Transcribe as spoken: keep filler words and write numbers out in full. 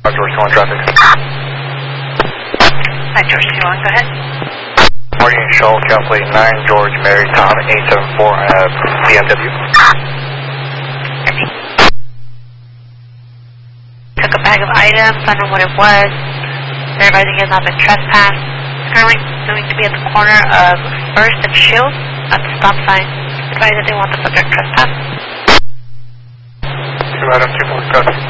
George two one traffic. Hi, George two one, go ahead. Morning, Shoal, Calplate nine, George, Mary, Tom, eight seven four, I have B M W. Took a bag of items, I don't know what it was. Everybody has not been trespassed. Currently going to be at the corner of First and Shield at the stop sign. Advise that they want the subject trespass. Two item two four, copy.